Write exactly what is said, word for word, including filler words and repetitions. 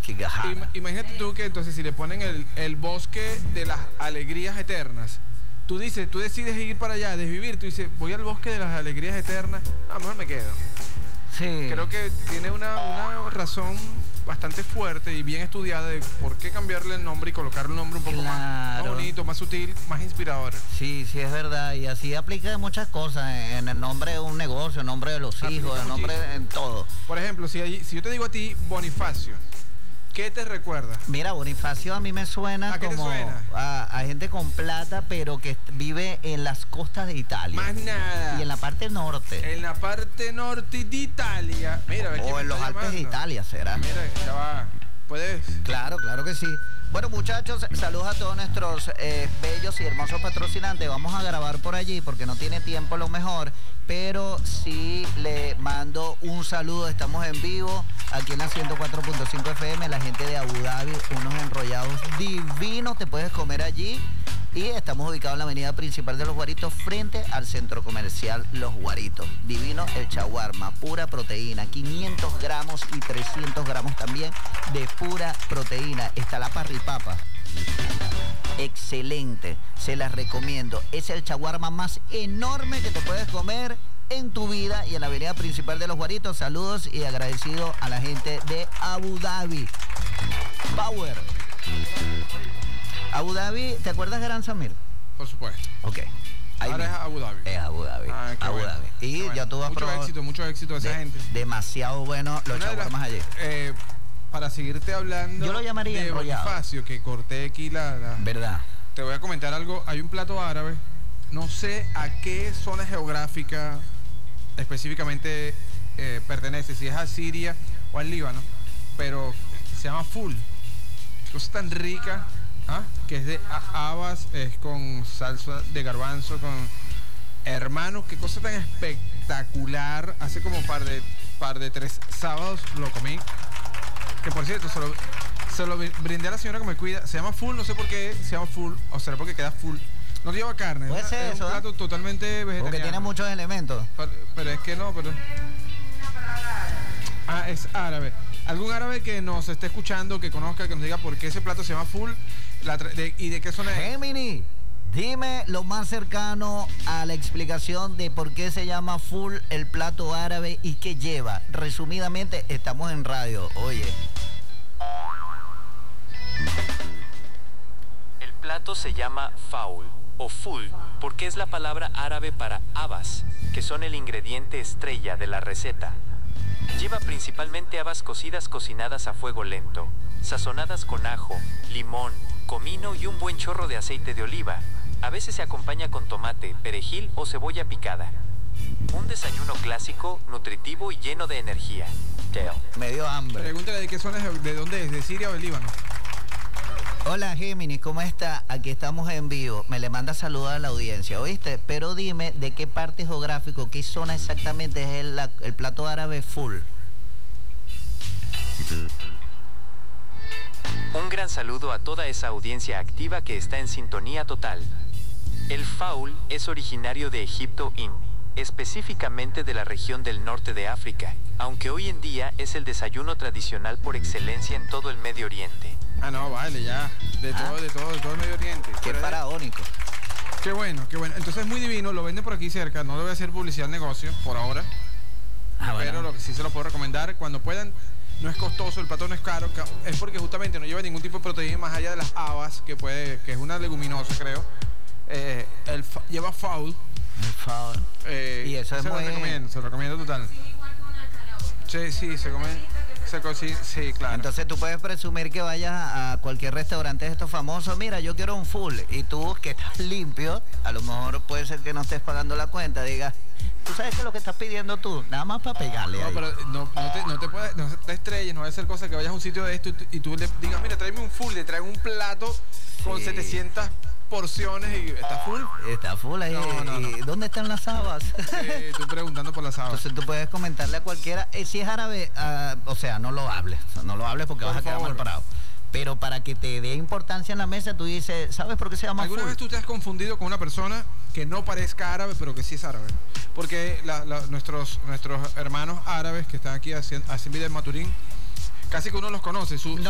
Kigahara. Ima- imagínate tú que entonces si le ponen el, el bosque de las alegrías eternas, tú dices, tú decides ir para allá, desvivir, tú dices, voy al bosque de las alegrías eternas, a lo mejor me quedo. Sí. Creo que tiene una, una razón bastante fuerte y bien estudiada de por qué cambiarle el nombre y colocarle un nombre un poco más, más Claro. bonito, más sutil, más inspirador. Sí, sí, es verdad. Y así aplica en muchas cosas. En el nombre de un negocio, en el nombre de los Aplica hijos, en el nombre muchísimo. en todo. Por ejemplo, si, hay- si yo te digo a ti Bonifacio, ¿qué te recuerda? Mira, Bonifacio a mí me suena ¿A qué te como suena? A, a gente con plata, pero que vive en las costas de Italia. Más nada. Y en la parte norte. En la parte norte de Italia. Mira, ve quién O me en los está Alpes de llamando. Italia, será. Mira, ya va. ¿Puedes? Claro, claro que sí. Bueno, muchachos, saludos a todos nuestros eh, bellos y hermosos patrocinantes. Vamos a grabar por allí porque no tiene tiempo lo mejor, pero sí le mando un saludo. Estamos en vivo aquí en la ciento cuatro punto cinco F M, la gente de Abu Dhabi, unos enrollados divinos, te puedes comer allí. Y estamos ubicados en la avenida principal de Los Guaritos, frente al centro comercial Los Guaritos. Divino el shawarma, pura proteína, quinientos gramos y trescientos gramos también de pura proteína. Está la parripapa. Excelente, se las recomiendo. Es el shawarma más enorme que te puedes comer en tu vida y en la avenida principal de Los Guaritos. Saludos y agradecido a la gente de Abu Dhabi. Power. Abu Dhabi, ¿te acuerdas de Gran Samir? Por supuesto. Ok. Ahí Ahora es mismo. Abu Dhabi. Es Abu Dhabi. Ah, qué Abu bueno. Dhabi. Y Qué bueno. ya tú vas Mucho probado éxito, mucho éxito de esa de- gente. Demasiado bueno los Una de las- shawarmas allí. eh, para seguirte hablando Yo lo llamaría de enrollado. Bonifacio, que corté aquí la, la- ¿Verdad? Te voy a comentar algo. Hay un plato árabe. No sé a qué zona geográfica específicamente eh, pertenece, si es a Siria o al Líbano, pero se llama ful. Qué cosa tan rica, ¿ah? Que es de ha- habas, es con salsa de garbanzo, con hermano, qué cosa tan espectacular. Hace como par de par de tres sábados lo comí. Que por cierto, se lo, se lo brindé a la señora que me cuida. Se llama full, no sé por qué se llama full, o será porque queda full. No lleva carne, Puede es, ser es eso, un ¿eh? plato totalmente vegetariano. Porque tiene muchos elementos. Pero, pero es que no, pero... Ah, es árabe. ¿Algún árabe que nos esté escuchando, que conozca, que nos diga por qué ese plato se llama full la tra- de- y de qué zona es? Gemini, dime lo más cercano a la explicación de por qué se llama full el plato árabe y qué lleva. Resumidamente, estamos en radio. Oye. El plato se llama faul o full porque es la palabra árabe para habas, que son el ingrediente estrella de la receta. Lleva principalmente habas cocidas cocinadas a fuego lento, sazonadas con ajo, limón, comino y un buen chorro de aceite de oliva. A veces se acompaña con tomate, perejil o cebolla picada. Un desayuno clásico, nutritivo y lleno de energía. Teo. Me dio hambre. Pregúntale de qué zona es, de dónde es, de Siria o del Líbano. Hola Géminis, ¿cómo está? Aquí estamos en vivo. Me le manda saludos a la audiencia, ¿oíste? Pero dime de qué parte geográfico, qué zona exactamente es el, la- el plato árabe full. Un gran saludo a toda esa audiencia activa que está en sintonía total. El faul es originario de Egipto in, específicamente de la región del norte de África, aunque hoy en día es el desayuno tradicional por excelencia en todo el Medio Oriente. Ah, no, vale, ya. De Ah. todo, de todo, de todo el Medio Oriente. Qué Pero es- faraónico. Qué bueno, qué bueno. Entonces es muy divino, lo venden por aquí cerca. No le voy a hacer publicidad al negocio por ahora. Ah, bueno. Pero lo que sí se lo puedo recomendar cuando puedan. No es costoso, el plato no es caro, ca- es porque justamente no lleva ningún tipo de proteína más allá de las habas, que puede, que es una leguminosa, creo. Eh, el fa- lleva faul. El faul. eh, Y eso es se muy- lo recomiendo, se lo recomiendo total. Sí, sí, se come, se cocina, sí, claro. Entonces tú puedes presumir que vayas a cualquier restaurante de estos famosos, mira, yo quiero un full, y tú que estás limpio, a lo mejor puede ser que no estés pagando la cuenta, digas, tú sabes que lo que estás pidiendo tú, nada más para pegarle No, ahí. pero no, no te, no te puedes, no te estrelles, no va a ser cosa que vayas a un sitio de esto y tú, y tú le digas, mira, tráeme un full, le traigo un plato con Sí. setecientas porciones y está full. Está full ahí. No, no, ¿Y no. dónde están las habas? Eh, estoy preguntando por las habas. Entonces tú puedes comentarle a cualquiera, eh, si es árabe, ah, o sea, no lo hables, no lo hables porque Por vas a quedar favor. mal parado. Pero para que te dé importancia en la mesa, tú dices, ¿sabes por qué se llama ¿Alguna full? vez tú te has confundido con una persona que no parezca árabe, pero que sí es árabe? Porque la- la- nuestros, nuestros hermanos árabes que están aquí haciendo, hacen vida en Maturín, casi que uno los conoce. Su,